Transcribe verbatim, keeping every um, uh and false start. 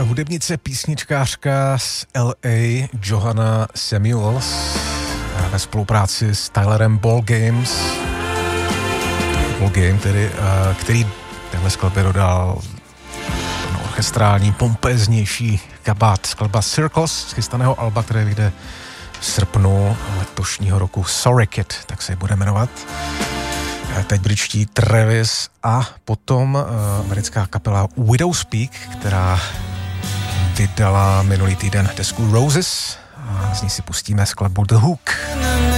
hudebnice, písničkářka z L A Johanna Samuels ve spolupráci s Tylerem Ball Games, Ball Game tedy, který téhle skladbě dodal no, orchestrální, pompéznější kabát. Skladba Circles z chystaného alba, které vyjde v srpnu letošního roku. Sorry Kid, tak se bude jmenovat. Teď britští Travis a potom uh, americká kapela Widowspeak, která vydala minulý týden desku Roses a z ní si pustíme skladbu The Hook.